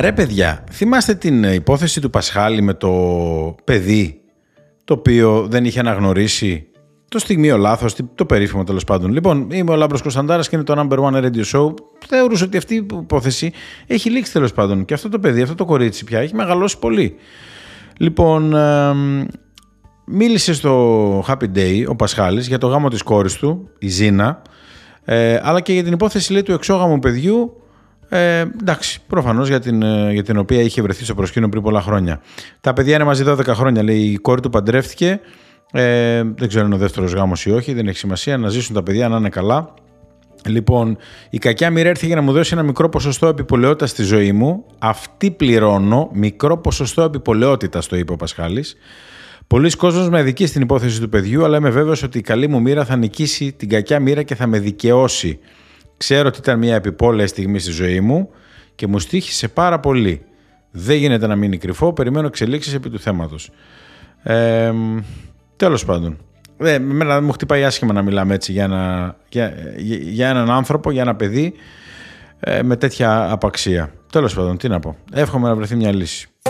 Ρε παιδιά, θυμάστε την υπόθεση του Πασχάλη με το παιδί το οποίο δεν είχε αναγνωρίσει το στιγμίο λάθος, το περίφημο τέλος πάντων. Λοιπόν, είμαι ο Λάμπρος Κωνσταντάρας και είναι το Number One Radio Show. Θεωρούσα ότι αυτή η υπόθεση έχει λήξει τέλος πάντων. Και αυτό το παιδί, αυτό το κορίτσι πια έχει μεγαλώσει πολύ. Λοιπόν, μίλησε στο Happy Day ο Πασχάλης για το γάμο της κόρης του, η Ζήνα, αλλά και για την υπόθεση, λέει, του εξώγαμου παιδιού. Εντάξει, προφανώς για την οποία είχε βρεθεί στο προσκήνιο πριν πολλά χρόνια. Τα παιδιά είναι μαζί 12 χρόνια, λέει. Η κόρη του παντρεύτηκε. Δεν ξέρω αν είναι ο δεύτερος γάμος ή όχι, δεν έχει σημασία. Να ζήσουν τα παιδιά, να είναι καλά. Λοιπόν, η κακιά μοίρα έρθει για να μου δώσει ένα μικρό ποσοστό επιπολαιότητας στη ζωή μου. Αυτή πληρώνω. Μικρό ποσοστό επιπολαιότητας, το είπε ο Πασχάλης. Πολλοί κόσμος με αδικεί στην υπόθεση του παιδιού, αλλά είμαι βέβαιος ότι η καλή μου μοίρα θα νικήσει την κακιά μοίρα και θα με δικαιώσει. Ξέρω ότι ήταν μια επιπόλαια στιγμή στη ζωή μου και μου στοίχησε πάρα πολύ. Δεν γίνεται να μείνει κρυφό, περιμένω εξελίξεις επί του θέματος. Τέλος πάντων. Εμένα μου χτυπάει άσχημα να μιλάμε έτσι για έναν άνθρωπο, για ένα παιδί με τέτοια απαξία. Τέλος πάντων, τι να πω. Εύχομαι να βρεθεί μια λύση.